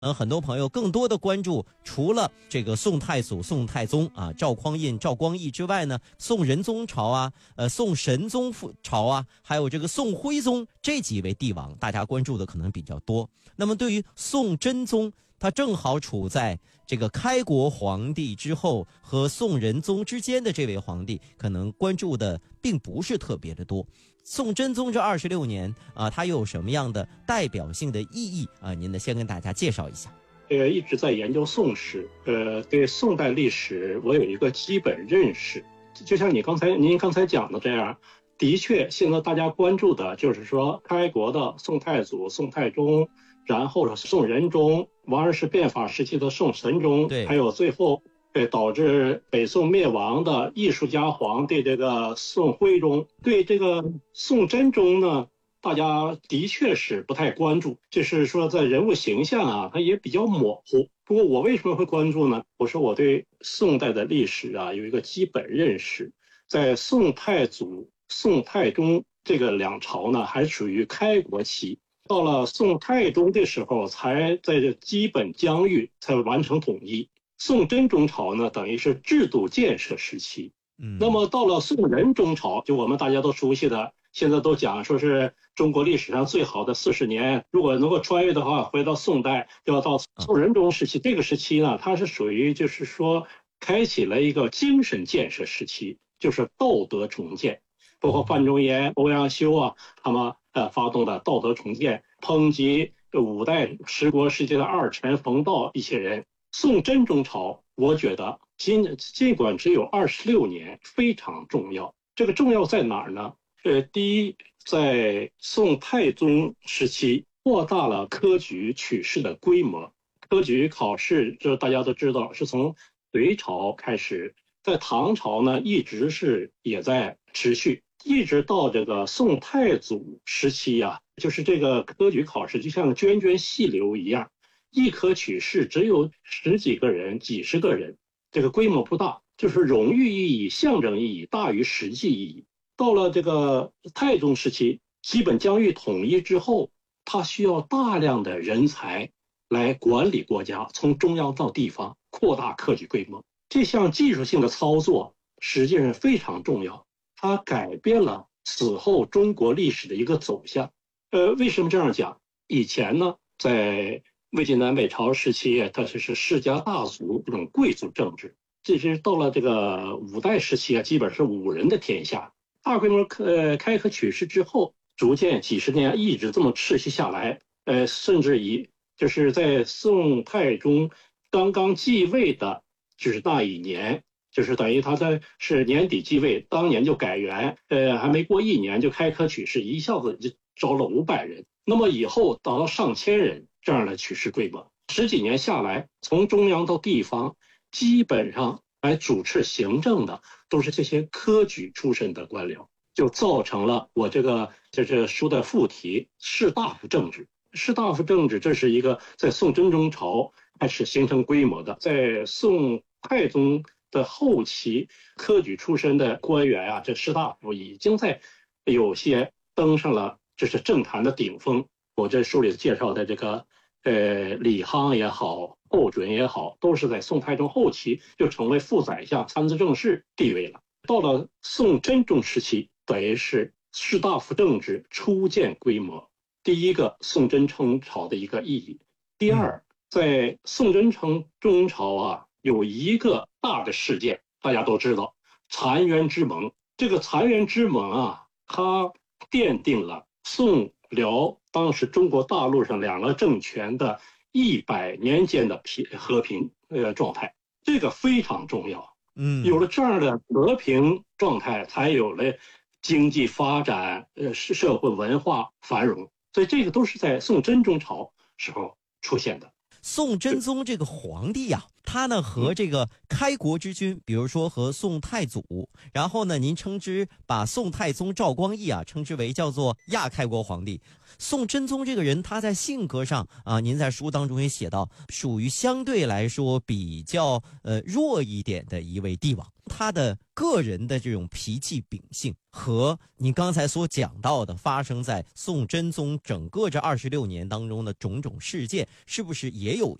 很多朋友更多的关注除了这个宋太祖、宋太宗啊、赵匡胤、赵光义之外呢，宋仁宗朝啊、宋神宗朝啊，还有这个宋徽宗这几位帝王，大家关注的可能比较多。那么对于宋真宗，他正好处在这个开国皇帝之后和宋仁宗之间的这位皇帝，可能关注的并不是特别的多。宋真宗这26年啊，它又有什么样的代表性的意义啊？您呢，先跟大家介绍一下。 一直在研究宋史，对宋代历史我有一个基本认识。就像您刚才讲的这样，的确，现在大家关注的就是说开国的宋太祖、宋太宗，然后宋仁宗、王安石变法时期的宋神宗，还有最后导致北宋灭亡的艺术家皇帝这个宋徽宗。对这个宋真宗呢，大家的确是不太关注，就是说在人物形象啊，它也比较模糊。不过我为什么会关注呢？我说我对宋代的历史啊有一个基本认识，在宋太祖、宋太宗这个两朝呢，还属于开国期。到了宋太宗的时候，才在这基本疆域才完成统一。宋真宗朝呢，等于是制度建设时期。那么到了宋仁宗朝，就我们大家都熟悉的，现在都讲说是中国历史上最好的40年，如果能够穿越的话，回到宋代，就要到宋仁宗时期。这个时期呢，它是属于就是说开启了一个精神建设时期，就是道德重建，包括范仲淹、欧阳修啊，他们发动的道德重建，抨击五代十国时期的二臣冯道一些人。宋真宗朝，我觉得尽管只有26年，非常重要。这个重要在哪儿呢？第一，在宋太宗时期扩大了科举取士的规模。科举考试，这大家都知道，是从隋朝开始，在唐朝呢一直是也在持续，一直到这个宋太祖时期啊，就是这个科举考试就像涓涓细流一样。一科取士只有十几个人、几十个人，这个规模不大，就是荣誉意义、象征意义大于实际意义。到了这个太宗时期，基本疆域统一之后，他需要大量的人才来管理国家，从中央到地方扩大科举规模。这项技术性的操作实际上非常重要，它改变了此后中国历史的一个走向。为什么这样讲？以前呢，在魏晋南北朝时期，它是世家大族这种贵族政治。这是到了这个五代时期啊，基本是武人的天下。大规模开科取士之后，逐渐几十年一直这么持续下来。甚至于就是在宋太宗刚刚继位的，就是那一年，就是等于他是年底继位，当年就改元，还没过1年就开科取士，一下子就招了500人。那么以后达到上千人。这样的取士规模，10几年下来，从中央到地方，基本上来主持行政的都是这些科举出身的官僚，就造成了我这书的副题士大夫政治。士大夫政治，这是一个在宋真宗朝开始形成规模的，在宋太宗的后期，科举出身的官员啊，这士大夫已经在有些登上了就是政坛的顶峰。我这书里介绍的这个李夯也好，寇准也好，都是在宋太宗后期就成为副宰相、参知政事地位了。到了宋真宗时期，等于是士大夫政治初见规模。第一个，宋真宗朝的一个意义。第二，在宋真宗朝啊，有一个大的事件，大家都知道，澶渊之盟。这个澶渊之盟啊，它奠定了宋辽当时中国大陆上2个政权的100年间的和平状态，这个非常重要。有了这样的和平状态，才有了经济发展、社会文化繁荣。所以这个都是在宋真宗朝时候出现的。 宋真宗这个皇帝呀，他呢和这个开国之君，比如说和宋太祖，然后呢您把宋太宗赵光义啊称之为叫做亚开国皇帝。宋真宗这个人，他在性格上啊，您在书当中也写到，属于相对来说比较弱一点的一位帝王。 他的个人的这种脾气秉性和你刚才所讲到的发生在宋真宗整个这26年当中的种种事件，是不是也有